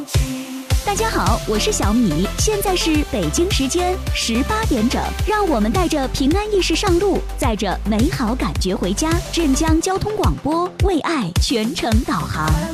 大家好，我是小米，现在是北京时间18点整，让我们带着平安意识上路，载着美好感觉回家。镇江交通广播为爱全程导航。